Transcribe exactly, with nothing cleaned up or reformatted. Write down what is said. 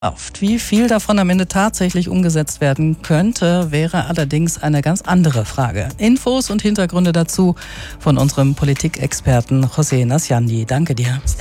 Oft. Wie viel davon am Ende tatsächlich umgesetzt werden könnte, wäre allerdings eine ganz andere Frage. Infos und Hintergründe dazu von unserem Politikexperten José Nasciandi. Danke dir.